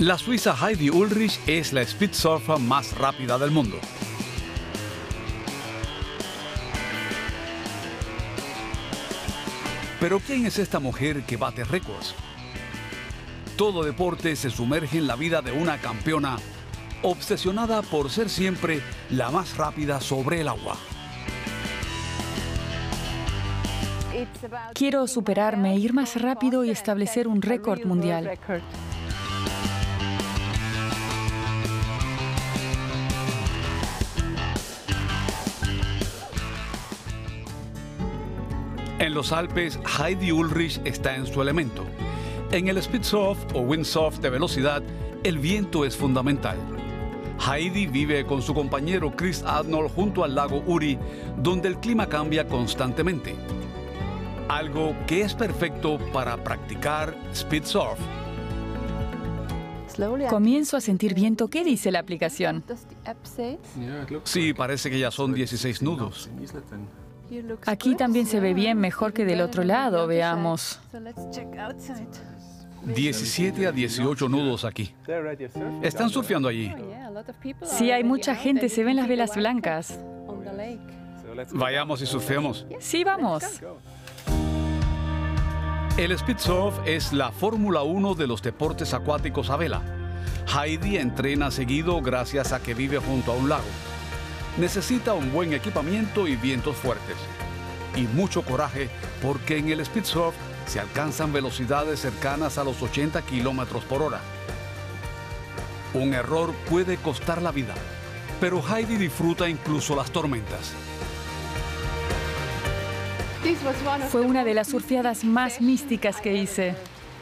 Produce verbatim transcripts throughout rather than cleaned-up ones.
La suiza Heidi Ulrich es la speed surfer más rápida del mundo. Pero ¿quién es esta mujer que bate récords? Todo deporte se sumerge en la vida de una campeona obsesionada por ser siempre la más rápida sobre el agua. Quiero superarme, ir más rápido y establecer un récord mundial. En los Alpes, Heidi Ulrich está en su elemento. En el speed surf o windsurf de velocidad, el viento es fundamental. Heidi vive con su compañero Chris Arnold junto al lago Uri, donde el clima cambia constantemente. Algo que es perfecto para practicar speed surf. Comienzo a sentir viento. ¿Qué dice la aplicación? Sí, parece que ya son dieciséis nudos. Aquí también se ve bien, mejor que del otro lado. Veamos. diecisiete a dieciocho nudos aquí. ¿Están surfeando allí? Sí, hay mucha gente. Se ven las velas blancas. Vayamos y surfeemos. Sí, vamos. El speed surf es la Fórmula uno de los deportes acuáticos a vela. Heidi entrena seguido gracias a que vive junto a un lago. Necesita un buen equipamiento y vientos fuertes. Y mucho coraje porque en el speed surf se alcanzan velocidades cercanas a los ochenta kilómetros por hora. Un error puede costar la vida, pero Heidi disfruta incluso las tormentas. Fue una de las surfeadas más místicas que hice.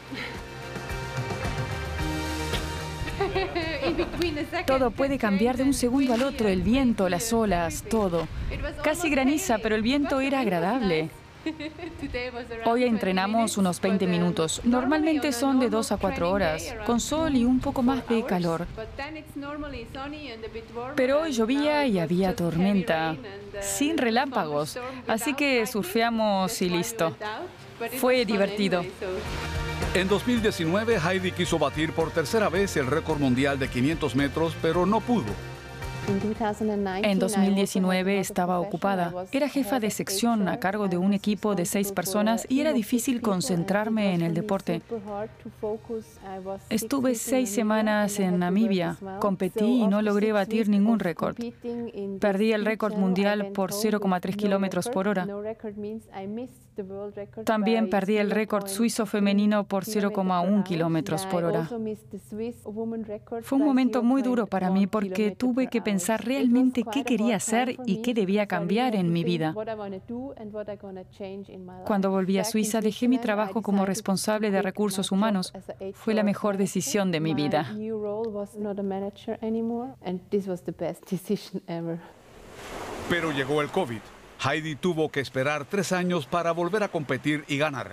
Todo puede cambiar de un segundo al otro, el viento, las olas, todo. Casi graniza, pero el viento era agradable. Hoy entrenamos unos veinte minutos. Normalmente son de dos a cuatro horas, con sol y un poco más de calor. Pero hoy llovía y había tormenta, sin relámpagos, así que surfeamos y listo. Fue divertido. En dos mil diecinueve, Heidi quiso batir por tercera vez el récord mundial de quinientos metros, pero no pudo. En dos mil diecinueve estaba ocupada. Era jefa de sección a cargo de un equipo de seis personas y era difícil concentrarme en el deporte. Estuve seis semanas en Namibia. Competí y no logré batir ningún récord. Perdí el récord mundial por cero coma tres kilómetros por hora. También perdí el récord suizo femenino por cero coma uno kilómetros por hora. Fue un momento muy duro para mí porque tuve que pensar realmente qué quería hacer y qué debía cambiar en mi vida. Cuando volví a Suiza, dejé mi trabajo como responsable de recursos humanos. Fue la mejor decisión de mi vida. Pero llegó el COVID. Heidi tuvo que esperar tres años para volver a competir y ganar.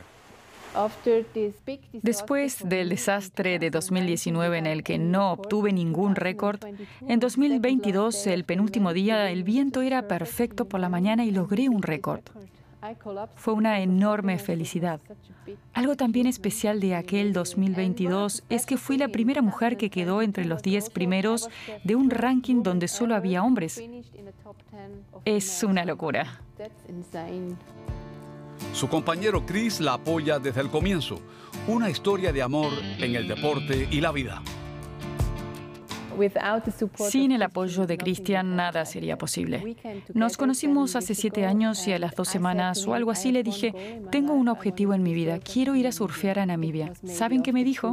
Después del desastre de dos mil diecinueve en el que no obtuve ningún récord, en dos mil veintidós, el penúltimo día, el viento era perfecto por la mañana y logré un récord. Fue una enorme felicidad. Algo también especial de aquel dos mil veintidós es que fui la primera mujer que quedó entre los diez primeros de un ranking donde solo había hombres. Es una locura. Su compañero Chris la apoya desde el comienzo. Una historia de amor en el deporte y la vida. Sin el apoyo de Christian, nada sería posible. Nos conocimos hace siete años y a las dos semanas o algo así le dije, tengo un objetivo en mi vida, quiero ir a surfear a Namibia. ¿Saben qué me dijo?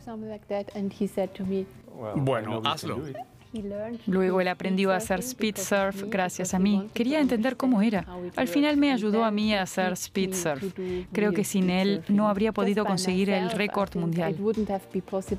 Bueno, hazlo. Luego él aprendió a hacer speed surf gracias a mí. Quería entender cómo era. Al final me ayudó a mí a hacer speed surf. Creo que sin él no habría podido conseguir el récord mundial.